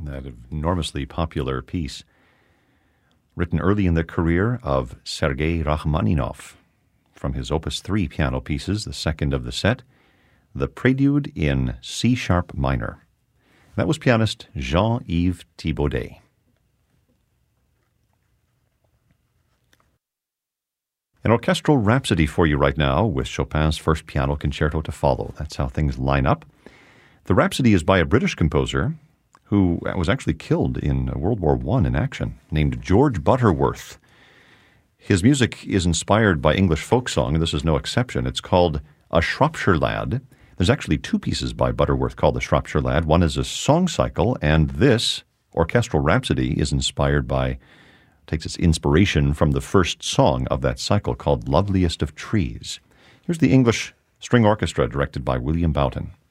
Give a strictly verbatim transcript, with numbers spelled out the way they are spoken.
that enormously popular piece, written early in the career of Sergei Rachmaninoff, from his Opus three piano pieces, the second of the set, the Prelude in C-sharp minor. That was pianist Jean-Yves Thibaudet. An orchestral rhapsody for you right now with Chopin's first piano concerto to follow. That's how things line up. The Rhapsody is by a British composer who was actually killed in World War One in action, named George Butterworth. His music is inspired by English folk song, and this is no exception. It's called A Shropshire Lad. There's actually two pieces by Butterworth called The Shropshire Lad. One is a song cycle, and this orchestral rhapsody is inspired by, takes its inspiration from the first song of that cycle called Loveliest of Trees. Here's the English String Orchestra directed by William Boughton.